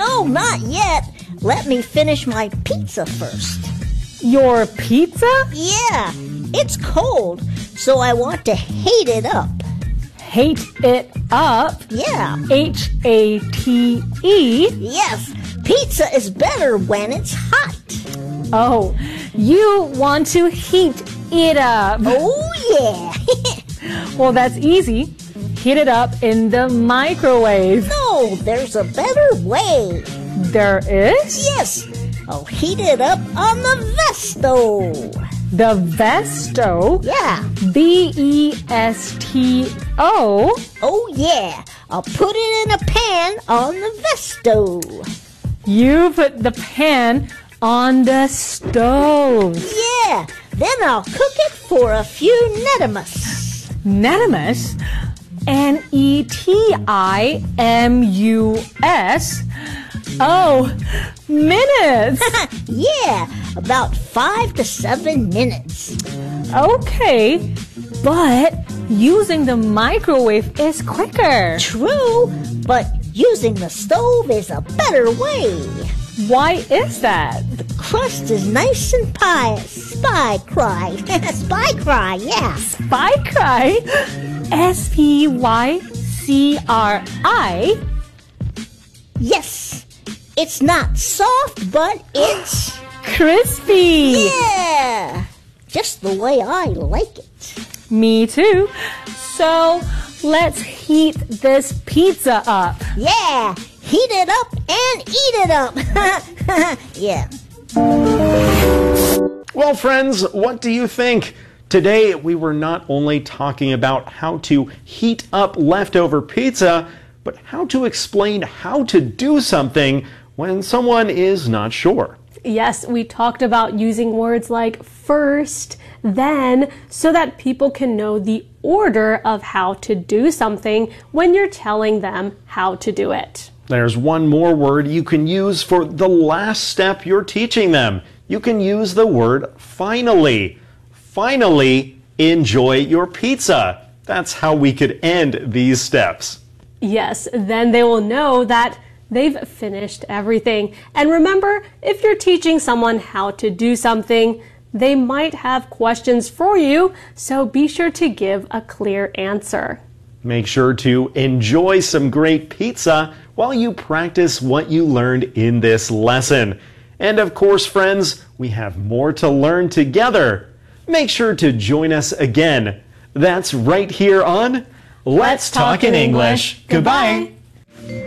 No, not yet. Let me finish my pizza first. Your pizza? Yeah, it's cold, so I want to heat it up. Heat it up? Yeah. H-A-T-E? Yes, pizza is better when it's hot. Oh, you want to heat it up. Oh, yeah. Well, that's easy. Heat it up in the microwave. No, there's a better way. There is? Yes, I'll heat it up on the Vesto. The Vesto? Yeah. V-E-S-T-O? Oh, yeah. I'll put it in a pan on the Vesto. You put the pan on the stove. Yeah. Then I'll cook it for a few netimus. Netimus? N-E-T-I-M-U-S? Oh, minutes. Yeah, about 5 to 7 minutes. Okay, but using the microwave is quicker. True, but using the stove is a better way. Why is that? The crust is nice and spy cry. Spy cry, yeah. Spy cry? S-P-Y-C-R-I? Yes. It's not soft, but it's crispy. Yeah. Just the way I like it. Me too. So let's heat this pizza up. Yeah. Heat it up and eat it up. Yeah. Well, friends, what do you think? Today, we were not only talking about how to heat up leftover pizza, but how to explain how to do something when someone is not sure. Yes, we talked about using words like first, then, so that people can know the order of how to do something when you're telling them how to do it. There's one more word you can use for the last step you're teaching them. You can use the word finally. Finally, enjoy your pizza. That's how we could end these steps. Yes, then they will know that they've finished everything. And remember, if you're teaching someone how to do something, they might have questions for you, so be sure to give a clear answer. Make sure to enjoy some great pizza while you practice what you learned in this lesson. And of course, friends, we have more to learn together. Make sure to join us again. That's right here on Let's Talk in English. Goodbye.